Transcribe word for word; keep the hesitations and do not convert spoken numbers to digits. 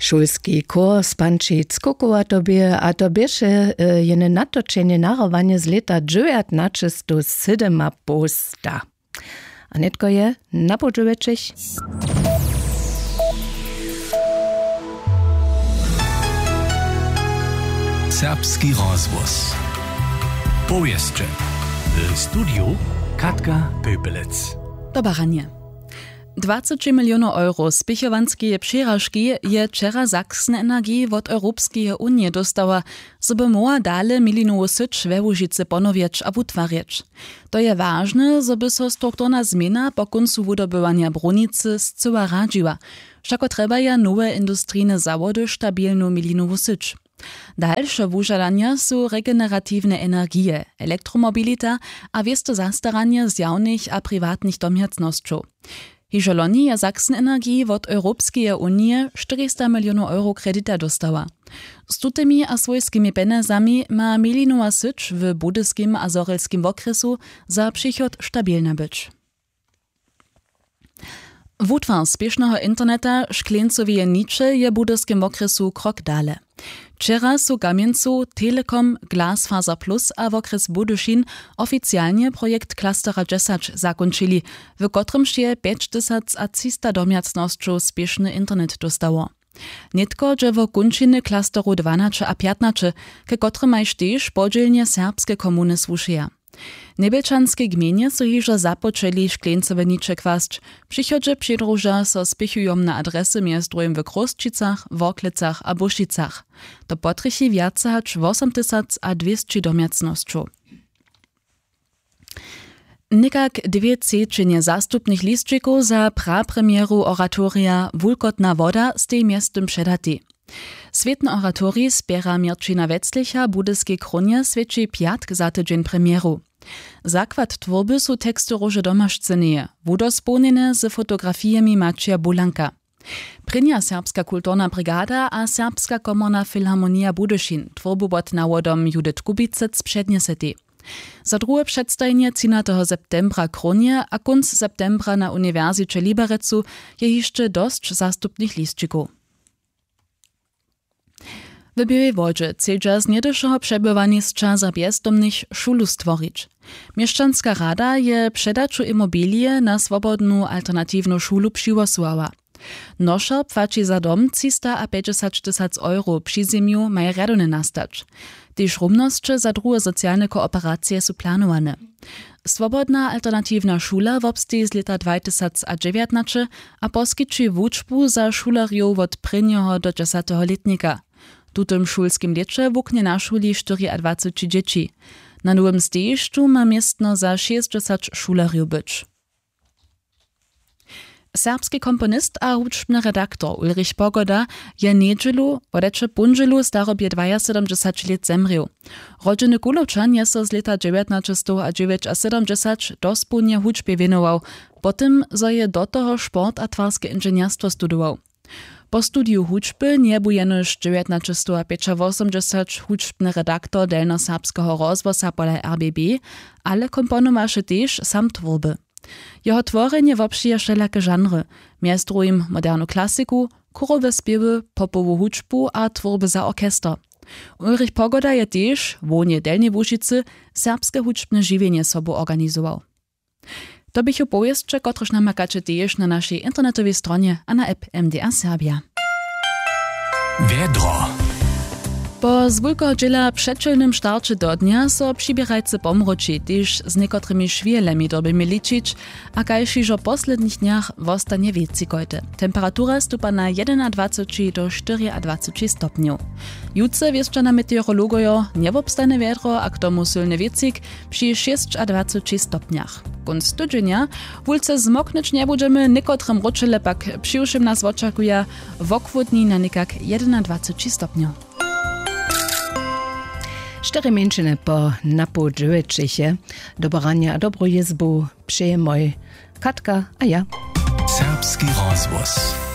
Szulski kurs Pančic Kukowa tobie, a to bieše jene natočenie narowanie z leta dziewiętnaście siedem posta. A netko je na podżyweczych. Serbski rozwóz. Powieszcze. W studiu Katka Pöpelec. Do baranie. dwadzieścia milionów euro spichowanskie przyrażki je wczera Sachsen Energie od Europejskiej Unii dostała, żeby mogła dalej milinową syć we Łużycy ponowiać a utwarjać. To je ważne, żeby so strukturna zmiana po końcu wydobywania brunicy zcyła radziła, wszako trzeba je nowe industryjne zawody stabilną milinową syć. Dalsze wużadania są regeneratywne energie, elektromobilita a wieste zastaranie z jawnych a prywatnych domiacnościów. Hižo loni je Sachsen Energie od Europejskiej Unii czterysta milionów euro kredyta dostała. Z tutymi a swojskimi penezami ma milinowa syć w budyskim a zorelskim okresu za przychod stabilna być. Wutwar spiesznego interneta szkleńcowie nicze je budyskim okresu krok dale. Wczera su Kamieńcu, Telekom, Glasfaser Plus a w okres Budyszin oficjalnie projekt klastera dziesięć zakończyli, w którym się pięćdziesiąt a trzysta domiacnościów spieszny internet dostało. Nitko, że w kończyny klasteru dwanaście a piętnaście, ke którym mają też podzielnie serbskie komuny słuszyja. Nebelčanske gmienie so hižo započeli škleńcowe nicze kwasć. Przychodzie przydruża so spichują na adresy miastrujem w Krosčicach, Worklecach a Bušicach. To potrychi wiace hać osiem tysięcy a dwieście domiacnościów. Nikak dwie trzecie zastupnych listczyków za prapremieru oratoria Wulkotna woda z tej miastem przedati. Swietny oratorii spiera Mirčina Wetzlicha budyskiej kronie swieci piatk za tydzień premieru. Zakład twórby są teksty róże domašceneje, wudospełnione z fotografijami Macieja Bulanka. Prynja Serbska kulturna brigada a Serbska komorna filharmonia Budyszin twórbu pod nawodom Judith Kubicec przedniesety. Za drugie przedstawienie trzynastego septembra kronie a konc septembra na Uniwersycie Liberecu je jeszcze dość zastupnych listczyków. W Białej Wodzie chcedza z niedawszego przebywanictwa za bezdomnych szulu stworzyć. Mieszczanska rada je przedaczu immobilie na swobodną alternatywną szulu przygłosowała. Nosza płaci za dom trzysta pięćdziesiąt tysięcy euro przy ziemiu mają radone nastać. Też równości za drugie socjalne kooperacje są planowane. Swobodna alternatywna szula wobstej z leta dwa tysiące dziewiętnaście a poskytuje wuczbu za szulariów od prvního do dziesiątego letnika. W tutym szulskim lecie wuknie na szuli dwadzieścia cztery dzieci. Na nowym stejszczu ma miestno za sześćdziesiąt szulariów być. Serbski komponist a hučbny redaktor Ulrich Pogoda je niedzielu, wodeče punželu starobie sedemdziesiąt dwa let zemrił. Rodziny Kulowczan je so z leta dziewiętnaście dziewięćdziesiąt dospólnie hučbie wienował, potem zo je do toho sport a twarskie inżynierstwo studował. Po studiu hučby nie był jenoż dziewiętnaście osiemdziesiąt hučbny redaktor delnoserbskiego rozwosa pola R B B, ale komponowaše też sam twórby. Jeho tworzenie wobszyja wszelakie żanry, między drugim modernu klasiku, chorowe spiewy, popową hučbu a twórby za orkester. Ulrich Pogoda je też, wonie Delnej Łużycy, serbskie hučbne żywienie sobą organizował. To bych opowieszcze, kotryż namakacie też na naszej internetowej stronie a na app M D R Serbia. Wiedro. Po zwólkoho dziela przedczylnym starcie do dnia so przybierajcy pomroči też z niekotrymi szwielemi dobymi liczyć, a kajšižo posledních dniach wostanie wiecikojte. Temperatura stupa na dwadzieścia jeden do dwadzieścia cztery stopniów. Jutce wieszcza na meteorologojo nie wobstane wiedro, a k tomu silny wiecik przy dwadzieścia sześć stopniach. Konc tydzienia wulce zmoknąć nie będziemy, niekotrym roczyle pak przyjuszym nas oczekuje wokwodni na niekak dwadzieścia jeden stopniów. Cztery mięczyny po napo dziewięciu. Dobrania a dobrą jezbu přeje moj Katka a ja. Serbski rozwóz.